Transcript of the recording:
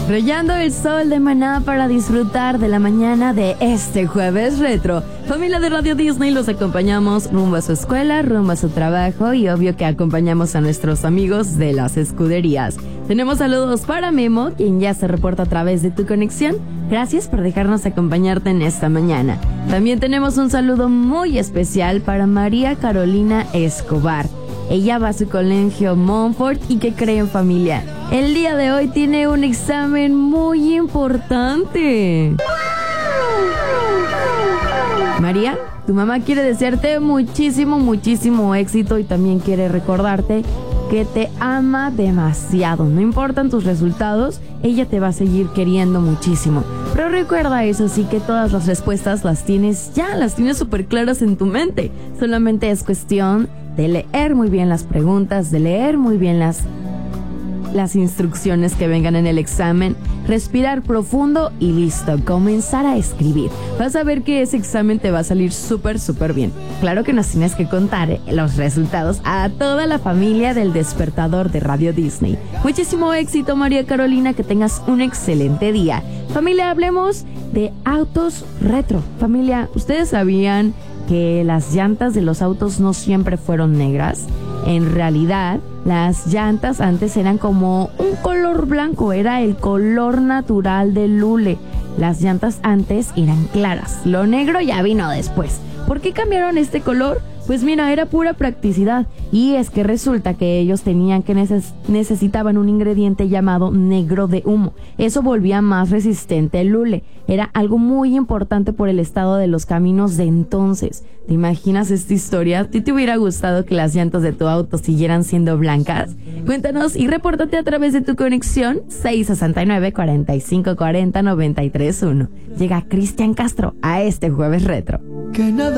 Rayando el sol de Maná para disfrutar de la mañana de este jueves retro. Familia de Radio Disney, los acompañamos rumbo a su escuela, rumbo a su trabajo y obvio que acompañamos a nuestros amigos de las escuderías. Tenemos saludos para Memo, quien ya se reporta a través de tu conexión. Gracias por dejarnos acompañarte en esta mañana. También tenemos un saludo muy especial para María Carolina Escobar. Ella va a su colegio Montfort y ¿qué creen, familia? El día de hoy tiene un examen muy importante. María, tu mamá quiere desearte muchísimo éxito y también quiere recordarte que te ama demasiado. No importan tus resultados, ella te va a seguir queriendo muchísimo. Pero recuerda eso sí, que todas las respuestas las tienes súper claras en tu mente. Solamente es cuestión de leer muy bien las preguntas, de leer muy bien las instrucciones que vengan en el examen, respirar profundo y listo, comenzar a escribir. Vas a ver que ese examen te va a salir súper bien. Claro que nos tienes que contar los resultados a toda la familia del Despertador de Radio Disney. Muchísimo éxito, María Carolina, que tengas un excelente día. Familia, hablemos de autos retro. Familia, ¿ustedes sabían que las llantas de los autos no siempre fueron negras? En realidad, las llantas antes eran como un color blanco, era el color natural del hule. Las llantas antes eran claras, lo negro ya vino después. ¿Por qué cambiaron este color? Pues mira, era pura practicidad. Y es que resulta que ellos necesitaban un ingrediente llamado negro de humo. Eso volvía más resistente el hule. Era algo muy importante por el estado de los caminos de entonces. ¿Te imaginas esta historia? ¿A ti te hubiera gustado que las llantas de tu auto siguieran siendo blancas? Cuéntanos y repórtate a través de tu conexión 669-4540-931. Llega Cristian Castro a este jueves retro. Que nada